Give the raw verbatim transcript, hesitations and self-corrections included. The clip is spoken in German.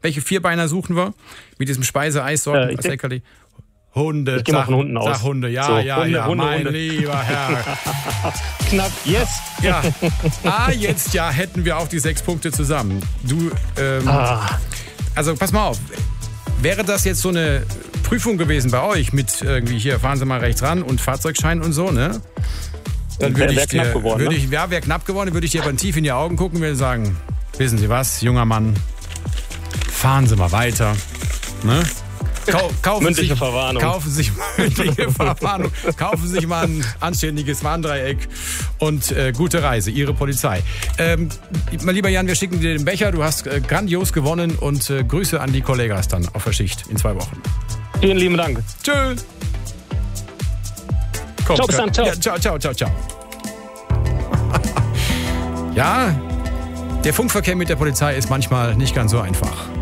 Welche Vierbeiner suchen wir? Mit diesem Speiseeissorten Äh, ich als Leckerli? Hunde. Ich gehe mal von Hunden aus. Sag Hunde, ja, So, ja, Hunde, ja, Hunde, mein Hunde. lieber Herr. Knapp, yes. Ja, ah, jetzt ja, hätten wir auch die sechs Punkte zusammen. Du, ähm, Ah. also pass mal auf. Wäre das jetzt so eine Prüfung gewesen bei euch mit irgendwie hier, fahren Sie mal rechts ran und Fahrzeugschein und so, ne? Dann würde Wär- wär ich dir, knapp geworden, würde ne? ich, ja, wäre knapp geworden, würde ich dir aber tief in die Augen gucken und würde sagen, wissen Sie was, junger Mann, fahren Sie mal weiter, ne? Kau kaufen Mündliche sich, Verwarnung. Kaufen sich mündliche Verwarnung. Kaufen sich mal ein anständiges Warndreieck und äh, gute Reise. Ihre Polizei. Ähm, mein lieber Jan, wir schicken dir den Becher. Du hast äh, grandios gewonnen und äh, Grüße an die Kollegas dann auf der Schicht in zwei Wochen. Vielen lieben Dank. Tschö. Komm, Ciao, bis dann, ciao. Ja, ciao, ciao, ciao, ciao. Ja, der Funkverkehr mit der Polizei ist manchmal nicht ganz so einfach.